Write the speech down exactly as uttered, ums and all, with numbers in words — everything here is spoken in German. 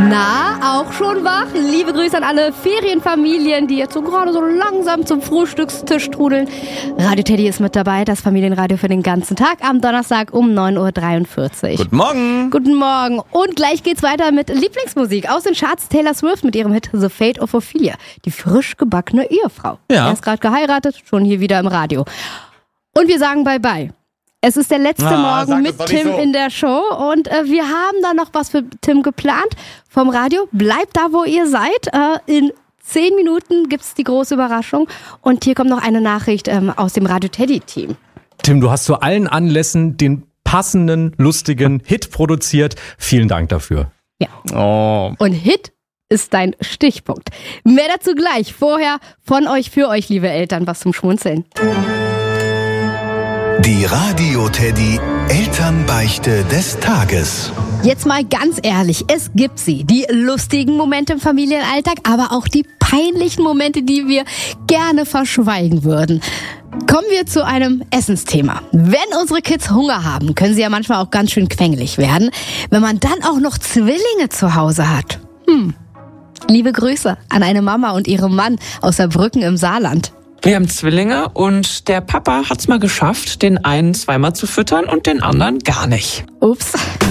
Na, auch schon wach? Liebe Grüße an alle Ferienfamilien, die jetzt so gerade so langsam zum Frühstückstisch trudeln. Radio Teddy ist mit dabei, das Familienradio für den ganzen Tag am Donnerstag um neun Uhr dreiundvierzig. Guten Morgen. Guten Morgen. Und gleich geht's weiter mit Lieblingsmusik aus den Charts. Taylor Swift mit ihrem Hit The Fate of Ophelia, die frisch gebackene Ehefrau. Ja. Er ist gerade geheiratet, schon hier wieder im Radio. Und wir sagen Bye-bye. Es ist der letzte Ah, Morgen sag mit das doch nicht Tim so. in der Show und äh, wir haben da noch was für Tim geplant vom Radio. Bleibt da, wo ihr seid. Äh, in zehn Minuten gibt's die große Überraschung und hier kommt noch eine Nachricht ähm, aus dem Radio Teddy-Team. Tim, du hast zu allen Anlässen den passenden, lustigen Hit produziert. Vielen Dank dafür. Ja. Oh. Und Hit ist dein Stichpunkt. Mehr dazu gleich. Vorher von euch für euch, liebe Eltern, was zum Schmunzeln. Die Radio Teddy Elternbeichte des Tages. Jetzt mal ganz ehrlich, es gibt sie. Die lustigen Momente im Familienalltag, aber auch die peinlichen Momente, die wir gerne verschweigen würden. Kommen wir zu einem Essensthema. Wenn unsere Kids Hunger haben, können sie ja manchmal auch ganz schön quengelig werden. Wenn man dann auch noch Zwillinge zu Hause hat. Hm. Liebe Grüße an eine Mama und ihrem Mann aus Saarbrücken im Saarland. Wir haben Zwillinge und der Papa hat's mal geschafft, den einen zweimal zu füttern und den anderen gar nicht. Ups.